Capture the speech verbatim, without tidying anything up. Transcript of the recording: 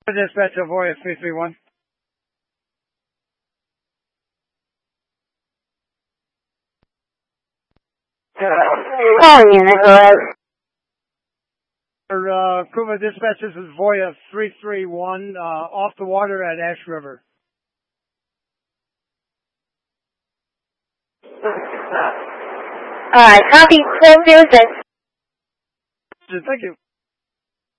Dispatch of Voya three three one. Calling unit, go ahead. Uh, Kuma Dispatch, this is Voya three three one, uh, off the water at Ash River. Alright, copy, close visit. Thank you.